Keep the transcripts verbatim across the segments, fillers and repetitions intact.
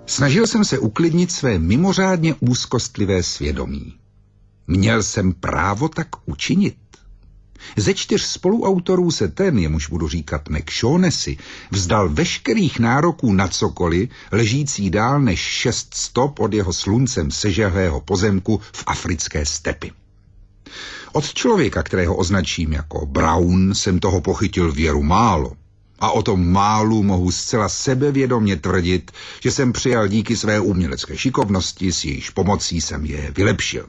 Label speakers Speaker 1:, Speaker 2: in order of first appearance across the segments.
Speaker 1: Snažil jsem se uklidnit své mimořádně úzkostlivé svědomí. Měl jsem právo tak učinit. Ze čtyř spoluautorů se ten, jemuž budu říkat McShaughnessy, vzdal veškerých nároků na cokoliv, ležící dál než šest stop od jeho sluncem sežehlého pozemku v africké stepy. Od člověka, kterého označím jako Brown, jsem toho pochytil věru málo. A o tom málu mohu zcela sebevědomě tvrdit, že jsem přijal díky své umělecké šikovnosti, s jejíž pomocí jsem je vylepšil.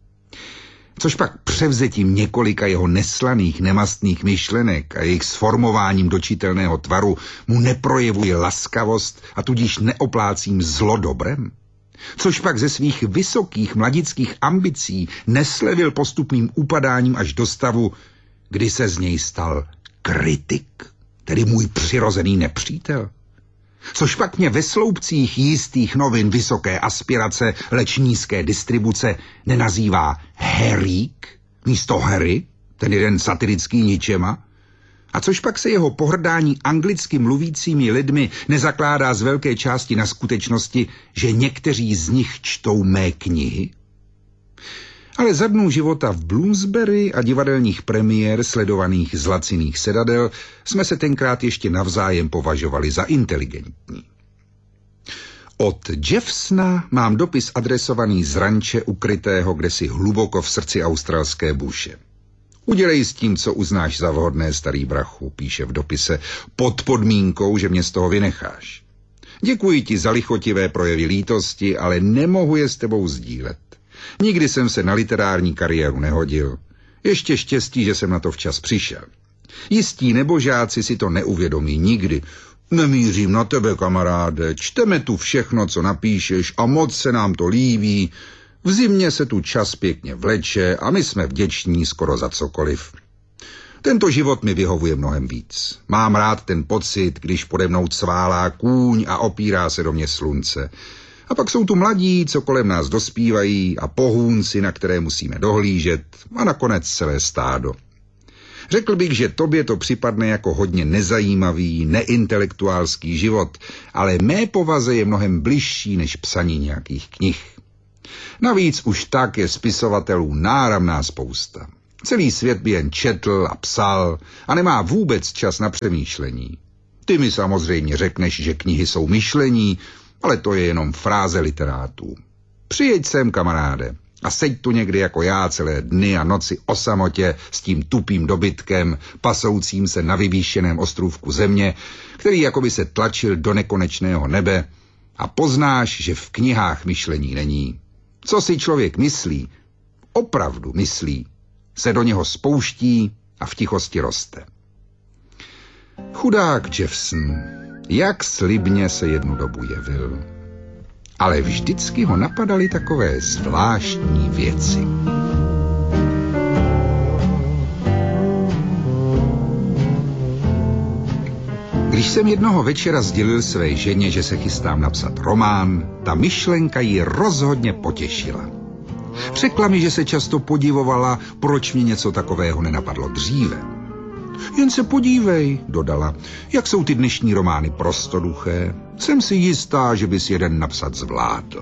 Speaker 1: Což pak převzetím několika jeho neslaných, nemastných myšlenek a jejich sformováním do čitelného tvaru mu neprojevuje laskavost a tudíž neoplácím zlo dobrem? Což pak ze svých vysokých mladických ambicí neslevil postupným upadáním až do stavu, kdy se z něj stal kritik, tedy můj přirozený nepřítel? Což pak mě ve sloupcích jistých novin vysoké aspirace, leč nízké distribuce nenazývá Herík místo Harry, ten jeden satirický ničema? A což pak se jeho pohrdání anglicky mluvícími lidmi nezakládá z velké části na skutečnosti, že někteří z nich čtou mé knihy? Ale za dnů života v Bloomsbury a divadelních premiér sledovaných z laciných sedadel jsme se tenkrát ještě navzájem považovali za inteligentní. Od Jeffsona mám dopis adresovaný z ranče ukrytého kdesi hluboko v srdci australské buše. Udělej s tím, co uznáš za vhodné, starý brachu, píše v dopise, pod podmínkou, že mě z toho vynecháš. Děkuji ti za lichotivé projevy lítosti, ale nemohu je s tebou sdílet. Nikdy jsem se na literární kariéru nehodil. Ještě štěstí, že jsem na to včas přišel. Jistí nebožáci si to neuvědomí nikdy. Nemířím na tebe, kamaráde, čteme tu všechno, co napíšeš a moc se nám to líbí. V zimě se tu čas pěkně vleče a my jsme vděční skoro za cokoliv. Tento život mi vyhovuje mnohem víc. Mám rád ten pocit, když pode mnou cválá kůň a opírá se do mě slunce. A pak jsou tu mladí, co kolem nás dospívají a pohůnci, na které musíme dohlížet a nakonec celé stádo. Řekl bych, že tobě to připadne jako hodně nezajímavý, neintelektuálský život, ale mé povaze je mnohem bližší než psaní nějakých knih. Navíc už tak je spisovatelů náramná spousta. Celý svět by jen četl a psal a nemá vůbec čas na přemýšlení. Ty mi samozřejmě řekneš, že knihy jsou myšlení, ale to je jenom fráze literátů. Přijeď sem, kamaráde, a seď tu někdy jako já celé dny a noci o samotě s tím tupým dobytkem, pasoucím se na vyvýšeném ostrůvku země, který jakoby se tlačil do nekonečného nebe, a poznáš, že v knihách myšlení není. Co si člověk myslí, opravdu myslí, se do něho spouští a v tichosti roste. Chudák Jeffson, jak slibně se jednu dobu jevil. Ale vždycky ho napadaly takové zvláštní věci. Když jsem jednoho večera sdělil své ženě, že se chystám napsat román, ta myšlenka ji rozhodně potěšila. Řekla mi, že se často podivovala, proč mě něco takového nenapadlo dříve. Jen se podívej, dodala, jak jsou ty dnešní romány prostoduché. Jsem si jistá, že bys jeden napsat zvládl.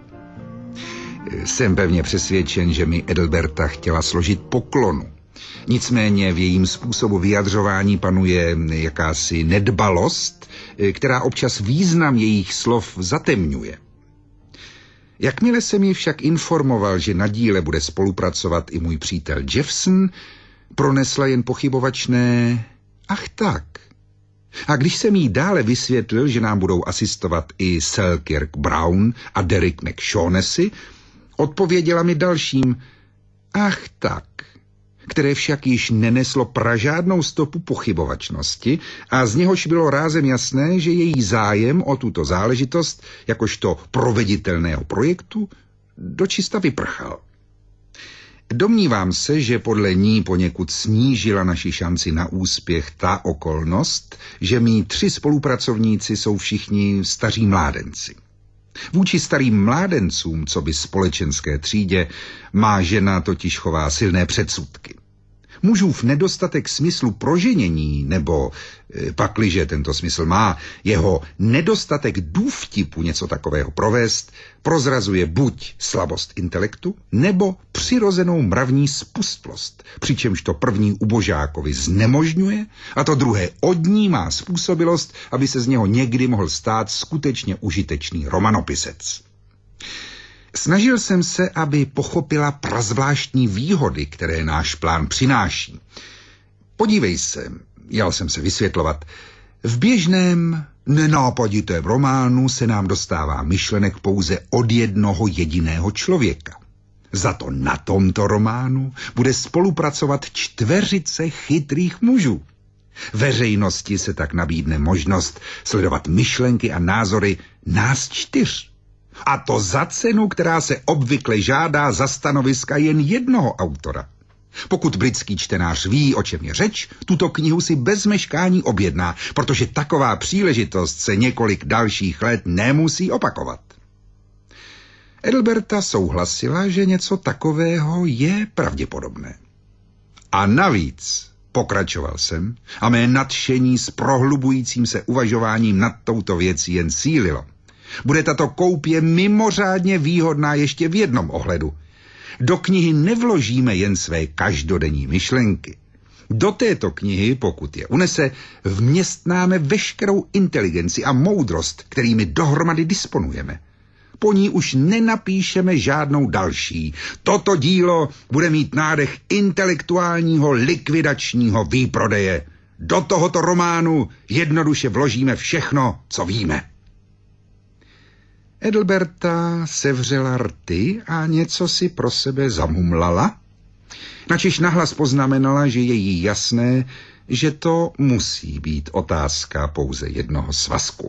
Speaker 1: Jsem pevně přesvědčen, že mi Edilberta chtěla složit poklonu. Nicméně v jejím způsobu vyjadřování panuje jakási nedbalost, která občas význam jejich slov zatemňuje. Jakmile jsem ji však informoval, že na díle bude spolupracovat i můj přítel Jeffson, pronesla jen pochybovačné ach tak. A když jsem jí dále vysvětlil, že nám budou asistovat i Selkirk Brown a Derek McShaughnessy, odpověděla mi dalším ach tak, které však již neneslo pražádnou stopu pochybovačnosti a z něhož bylo rázem jasné, že její zájem o tuto záležitost, jakožto proveditelného projektu, dočista vyprchal. Domnívám se, že podle ní poněkud snížila naši šanci na úspěch ta okolnost, že mí tři spolupracovníci jsou všichni staří mládenci. Vůči starým mládencům, co by společenské třídě, má žena totiž chová silné předsudky. Mužův nedostatek smyslu proženění, nebo pakliže tento smysl má, jeho nedostatek důvtipu něco takového provést, prozrazuje buď slabost intelektu, nebo přirozenou mravní spustlost, přičemž to první ubožákovi znemožňuje a to druhé odnímá způsobilost, aby se z něho někdy mohl stát skutečně užitečný romanopisec. Snažil jsem se, aby pochopila prazvláštní výhody, které náš plán přináší. Podívej se, jel jsem se vysvětlovat, v běžném, nenápaditém románu se nám dostává myšlenek pouze od jednoho jediného člověka. Za to na tomto románu bude spolupracovat čtveřice chytrých mužů. Veřejnosti se tak nabídne možnost sledovat myšlenky a názory nás čtyř. A to za cenu, která se obvykle žádá za stanoviska jen jednoho autora. Pokud britský čtenář ví, o čem je řeč, tuto knihu si bez meškání objedná, protože taková příležitost se několik dalších let nemusí opakovat. Edilberta souhlasila, že něco takového je pravděpodobné. A navíc, pokračoval jsem, a mé nadšení s prohlubujícím se uvažováním nad touto věcí jen sílilo. Bude tato koupě mimořádně výhodná ještě v jednom ohledu. Do knihy nevložíme jen své každodenní myšlenky. Do této knihy, pokud je unese, vměstnáme veškerou inteligenci a moudrost, kterými dohromady disponujeme. Po ní už nenapíšeme žádnou další. Toto dílo bude mít nádech intelektuálního likvidačního výprodeje. Do tohoto románu jednoduše vložíme všechno, co víme. Edilberta sevřela rty a něco si pro sebe zamumlala, načež nahlas poznamenala, že je jí jasné, že to musí být otázka pouze jednoho svazku.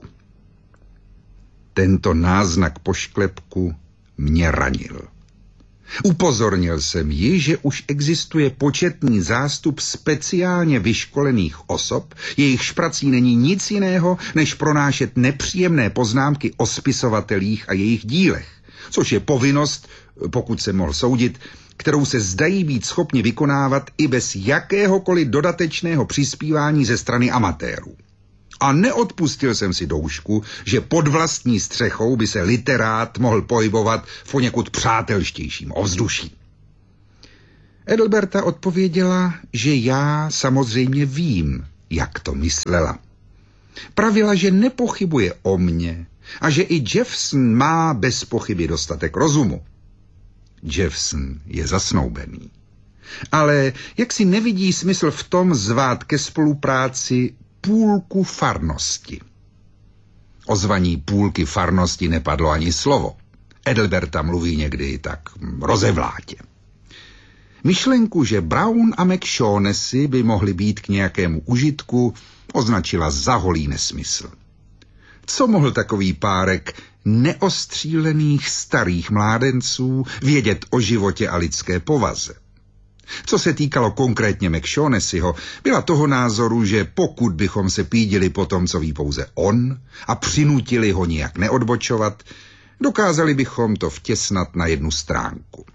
Speaker 1: Tento náznak pošklepku mě ranil. Upozornil jsem ji, že už existuje početný zástup speciálně vyškolených osob, jejichž prací není nic jiného, než pronášet nepříjemné poznámky o spisovatelích a jejich dílech, což je povinnost, pokud se mohl soudit, kterou se zdají být schopni vykonávat i bez jakéhokoliv dodatečného přispívání ze strany amatérů. A neodpustil jsem si doušku, že pod vlastní střechou by se literát mohl pohybovat v poněkud přátelštějším ovzduší. Edilberta odpověděla, že já samozřejmě vím, jak to myslela. Pravila, že nepochybuje o mně a že i Jeffson má bez pochyby dostatek rozumu. Jeffson je zasnoubený. Ale jak si nevidí smysl v tom zvát ke spolupráci půlku farnosti. O zvaní půlky farnosti nepadlo ani slovo. Edilberta mluví někdy tak rozevlátě. Myšlenku, že Brown a McShaughnessy by mohli být k nějakému užitku, označila za holý nesmysl. Co mohl takový párek neostřílených starých mládenců vědět o životě a lidské povaze? Co se týkalo konkrétně McShaughnessyho, byla toho názoru, že pokud bychom se pídili po tom, co ví pouze on, a přinutili ho nijak neodbočovat, dokázali bychom to vtěsnat na jednu stránku.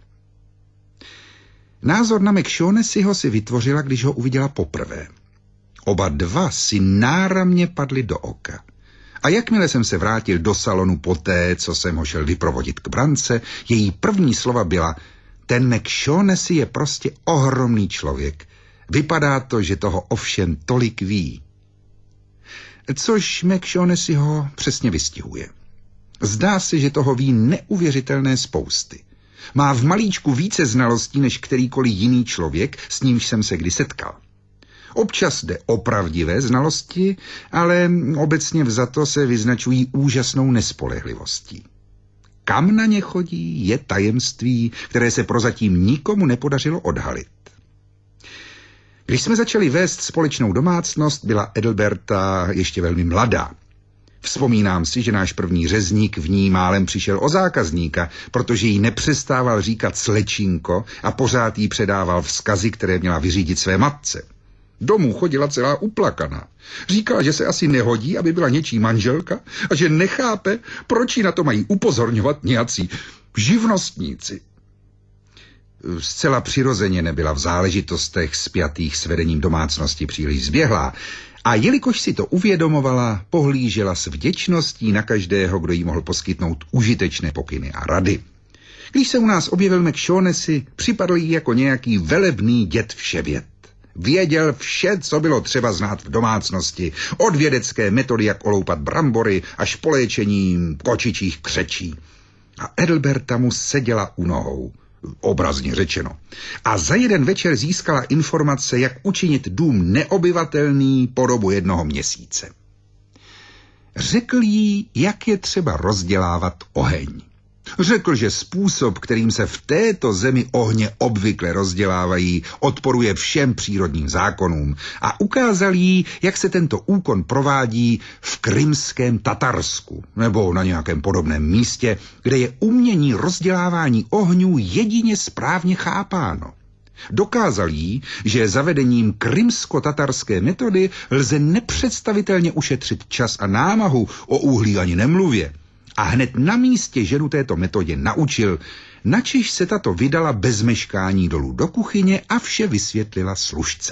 Speaker 1: Názor na McShaughnessyho si vytvořila, když ho uviděla poprvé. Oba dva si náramně padli do oka. A jakmile jsem se vrátil do salonu poté, co jsem ho šel vyprovodit k brance, její první slova byla: ten McShaughnessy je prostě ohromný člověk. Vypadá to, že toho ovšem tolik ví. Což McShaughnessyho přesně vystihuje. Zdá se, že toho ví neuvěřitelné spousty. Má v malíčku více znalostí než kterýkoliv jiný člověk, s nímž jsem se kdy setkal. Občas jde o pravdivé znalosti, ale obecně vzato se vyznačují úžasnou nespolehlivostí. Kam na ně chodí, je tajemství, které se prozatím nikomu nepodařilo odhalit. Když jsme začali vést společnou domácnost, byla Edilberta ještě velmi mladá. Vzpomínám si, že náš první řezník v ní málem přišel o zákazníka, protože jí nepřestával říkat slečinko a pořád jí předával vzkazy, které měla vyřídit své matce. Domů chodila celá uplakaná. Říkala, že se asi nehodí, aby byla něčí manželka a že nechápe, proč ji na to mají upozorňovat nějací živnostníci. Zcela přirozeně nebyla v záležitostech spjatých s vedením domácnosti příliš zběhlá a jelikož si to uvědomovala, pohlížela s vděčností na každého, kdo jí mohl poskytnout užitečné pokyny a rady. Když se u nás objevil McShaughnessy, připadl jí jako nějaký velebný děd vševěd. Věděl vše, co bylo třeba znát v domácnosti, od vědecké metody, jak oloupat brambory, až po léčení kočičích křečí. A Ethelberta mu seděla u nohou, obrazně řečeno. A za jeden večer získala informace, jak učinit dům neobyvatelný po dobu jednoho měsíce. Řekl jí, jak je třeba rozdělávat oheň. Řekl, že způsob, kterým se v této zemi ohně obvykle rozdělávají, odporuje všem přírodním zákonům a ukázal jí, jak se tento úkon provádí v krymském Tatarsku nebo na nějakém podobném místě, kde je umění rozdělávání ohňů jedině správně chápáno. Dokázal jí, že zavedením krymsko-tatarské metody lze nepředstavitelně ušetřit čas a námahu, o uhlí ani nemluvě. A hned na místě ženu této metodě naučil, načež se tato vydala bez meškání dolů do kuchyně a vše vysvětlila služce.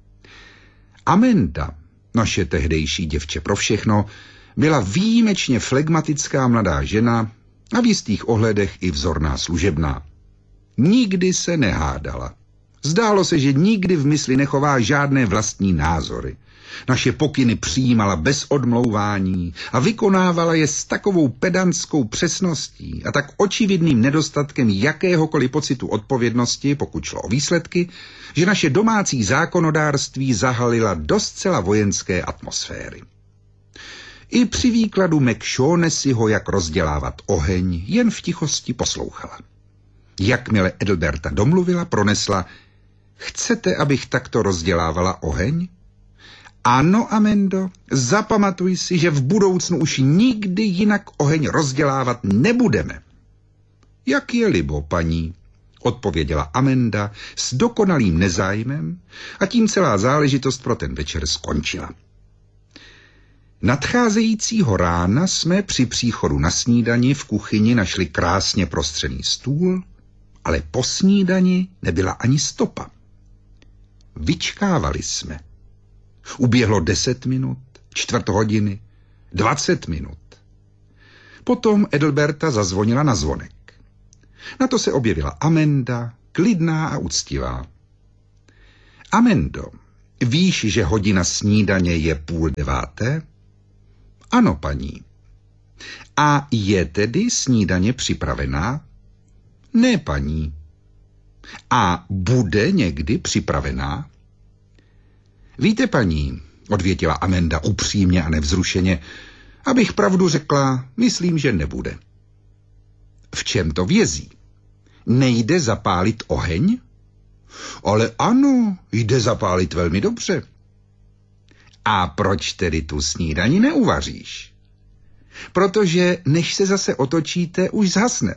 Speaker 1: Amenda, naše tehdejší děvče pro všechno, byla výjimečně flegmatická mladá žena a v jistých ohledech i vzorná služebná. Nikdy se nehádala. Zdálo se, že nikdy v mysli nechová žádné vlastní názory. Naše pokyny přijímala bez odmlouvání a vykonávala je s takovou pedantskou přesností a tak očividným nedostatkem jakéhokoliv pocitu odpovědnosti, pokud šlo o výsledky, že naše domácí zákonodárství zahalila do zcela vojenské atmosféry. I při výkladu McShaughnessyho, jak rozdělávat oheň, jen v tichosti poslouchala. Jakmile Ethelberta domluvila, pronesla: "Chcete, abych takto rozdělávala oheň?" "Ano, Amendo, zapamatuj si, že v budoucnu už nikdy jinak oheň rozdělávat nebudeme." "Jak je libo, paní," odpověděla Amenda s dokonalým nezájmem a tím celá záležitost pro ten večer skončila. Nadcházejícího rána jsme při příchodu na snídani v kuchyni našli krásně prostřený stůl, ale po snídani nebyla ani stopa. Vyčkávali jsme. Uběhlo deset minut, čtvrt hodiny, dvacet minut. Potom Ethelberta zazvonila na zvonek. Na to se objevila Amenda, klidná a úctivá. "Amendo, víš, že hodina snídaně je půl deváté?" "Ano, paní." "A je tedy snídaně připravená?" "Ne, paní." "A bude někdy připravená?" "Víte, paní," odvětila Amenda upřímně a nevzrušeně, "abych pravdu řekla, myslím, že nebude." "V čem to vězí? Nejde zapálit oheň?" "Ale ano, jde zapálit velmi dobře." "A proč tedy tu snídani neuvaříš?" "Protože než se zase otočíte, už zhasne."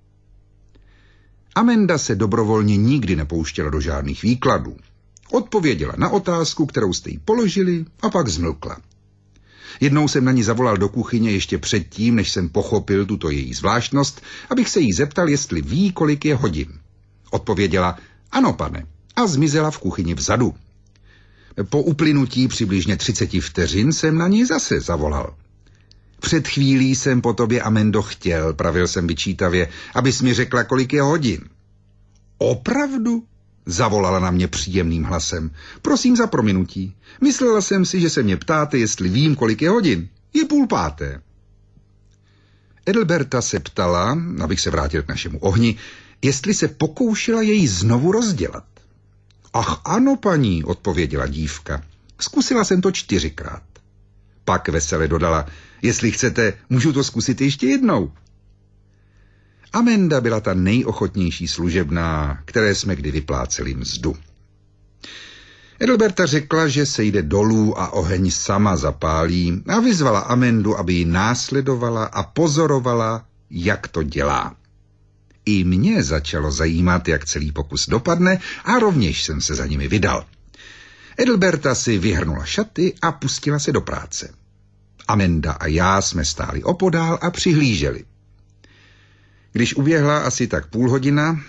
Speaker 1: Amenda se dobrovolně nikdy nepouštěla do žádných výkladů. Odpověděla na otázku, kterou jste jí položili, a pak zmlkla. Jednou jsem na ní zavolal do kuchyně ještě předtím, než jsem pochopil tuto její zvláštnost, abych se jí zeptal, jestli ví, kolik je hodin. Odpověděla: "Ano, pane," a zmizela v kuchyni vzadu. Po uplynutí přibližně třiceti vteřin jsem na ní zase zavolal. "Před chvílí jsem po tobě, Amendo, chtěl," pravil jsem vyčítavě, "abys mi řekla, kolik je hodin." "Opravdu?" zavolala na mě příjemným hlasem. "Prosím za prominutí. Myslela jsem si, že se mě ptáte, jestli vím, kolik je hodin. Je půl páté." Ethelberta se ptala, abych se vrátil k našemu ohni, jestli se pokoušela jej znovu rozdělat. "Ach ano, paní," odpověděla dívka. "Zkusila jsem to čtyřikrát." Pak vesele dodala: "Jestli chcete, můžu to zkusit ještě jednou." Amenda byla ta nejochotnější služebná, které jsme kdy vypláceli mzdu. Ethelberta řekla, že se jde dolů a oheň sama zapálí, a vyzvala Amendu, aby ji následovala a pozorovala, jak to dělá. I mě začalo zajímat, jak celý pokus dopadne, a rovněž jsem se za nimi vydal. Ethelberta si vyhrnula šaty a pustila se do práce. Amenda a já jsme stáli opodál a přihlíželi. Když uběhla asi tak půl hodina,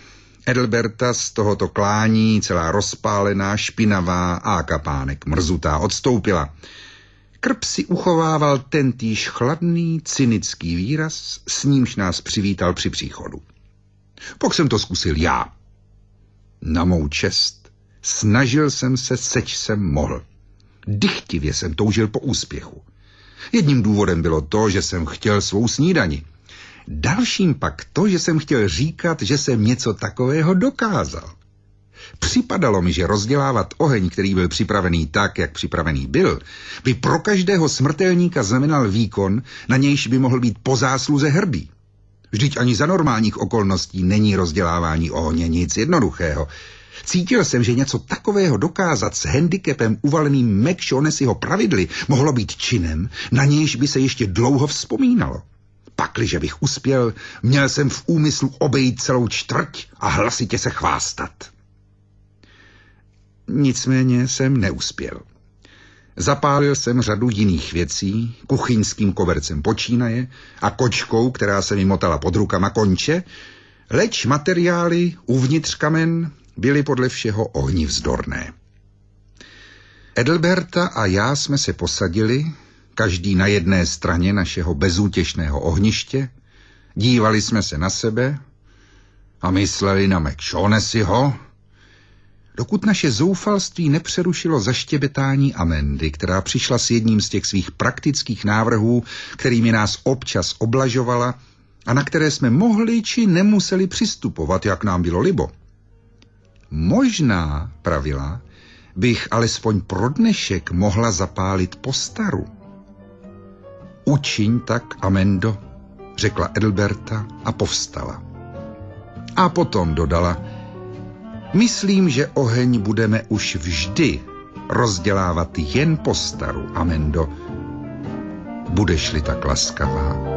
Speaker 1: Edalberta z tohoto klání, celá rozpálená, špinavá a kapánek mrzutá, odstoupila. Krb si uchovával tentýž chladný, cynický výraz, s nímž nás přivítal při příchodu. Pak jsem to zkusil já. Na mou čest snažil jsem se, seč jsem mohl. Dychtivě jsem toužil po úspěchu. Jedním důvodem bylo to, že jsem chtěl svou snídani. Dalším pak to, že jsem chtěl říkat, že jsem něco takového dokázal. Připadalo mi, že rozdělávat oheň, který byl připravený tak, jak připravený byl, by pro každého smrtelníka znamenal výkon, na nějž by mohl být po zásluze hrdý. Vždyť ani za normálních okolností není rozdělávání ohně nic jednoduchého. Cítil jsem, že něco takového dokázat s handicapem uvaleným McShaughnessyho pravidly mohlo být činem, na nějž by se ještě dlouho vzpomínalo. Pakliže bych uspěl, měl jsem v úmyslu obejít celou čtvrť a hlasitě se chvástat. Nicméně jsem neuspěl. Zapálil jsem řadu jiných věcí, kuchyňským kobercem počínaje a kočkou, která se mi motala pod rukama konče, leč materiály uvnitř kamen byly podle všeho ohnivzdorné. Edalberta a já jsme se posadili, každý na jedné straně našeho bezútěšného ohniště, dívali jsme se na sebe a mysleli na McShaughnessyho, dokud naše zoufalství nepřerušilo zaštěbetání Amendy, která přišla s jedním z těch svých praktických návrhů, kterými nás občas oblažovala a na které jsme mohli či nemuseli přistupovat, jak nám bylo libo. Možná, pravila, bych alespoň pro dnešek mohla zapálit postaru. Učiň tak, Amendo, řekla Edalberta a povstala. A potom dodala, myslím, že oheň budeme už vždy rozdělávat jen postaru, Amendo. Budeš-li tak laskavá.